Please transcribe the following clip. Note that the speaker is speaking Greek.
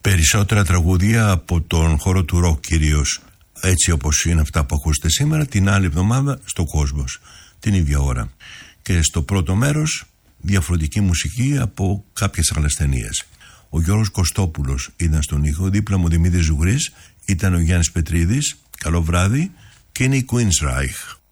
Περισσότερα τραγούδια από τον χώρο του ροκ κυρίως, έτσι όπως είναι αυτά που ακούσετε σήμερα, την άλλη εβδομάδα στο Κόσμος, την ίδια ώρα. Και στο πρώτο μέρος διαφορετική μουσική από κάποιες άλλες ταινίες. Ο Γιώργος Κωστόπουλος ήταν στον ήχο, δίπλα μου ο Δημήτρης Ζουγρής, ήταν ο Γιάννης Πετρίδης. Καλό βράδυ, και είναι η Queensryche.